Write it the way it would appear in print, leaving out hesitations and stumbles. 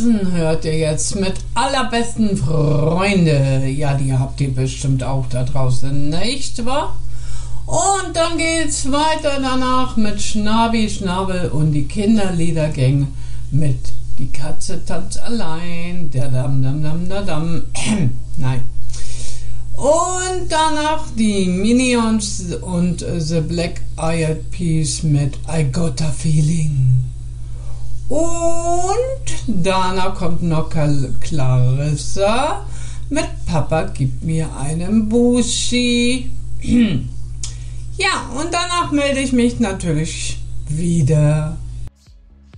Rosen hört ihr jetzt mit allerbesten Freunde. Ja, die habt ihr bestimmt auch da draußen, nicht wahr? Und dann geht's weiter danach mit Schnabi, Schnabel und die Kinderliedergang mit Die Katze tanzt allein. Der Dam, Dam, Dam, da, Dam. Nein. Und danach die Minions und The Black Eyed Peas mit I Got a Feeling. Und danach kommt noch Clarissa mit Papa gibt mir einen Buschi. Ja, und danach melde ich mich natürlich wieder.